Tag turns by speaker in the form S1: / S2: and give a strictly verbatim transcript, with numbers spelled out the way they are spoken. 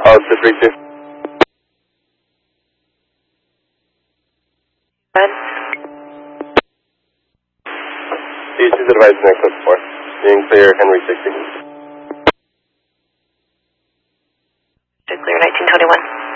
S1: Follows to three two.
S2: Red.
S1: D C is advised next up four. Being clear, Henry sixty.
S2: Clear nineteen twenty-one.